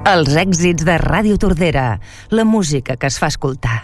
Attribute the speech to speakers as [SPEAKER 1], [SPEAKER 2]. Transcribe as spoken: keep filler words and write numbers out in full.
[SPEAKER 1] Els èxits de Ràdio Tordera, la música que es fa escoltar.